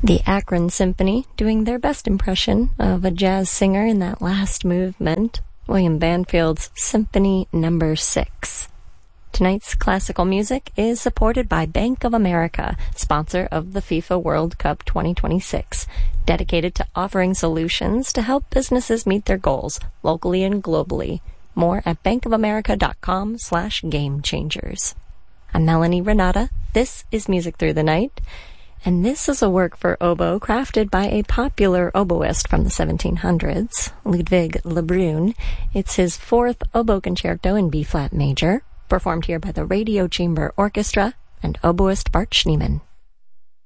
The Akron Symphony doing their best impression of a jazz singer in that last movement, William Banfield's Symphony No. 6. Tonight's classical music is supported by Bank of America, sponsor of the FIFA World Cup 2026, dedicated to offering solutions to help businesses meet their goals locally and globally. More at bankofamerica.com/gamechangers. I'm Melanie Renata. This is Music Through the Night, and this is a work for oboe crafted by a popular oboist from the 1700s, Ludwig Lebrun. It's his fourth oboe concerto in B-flat major, performed here by the Radio Chamber Orchestra and oboist Bart Schneemann.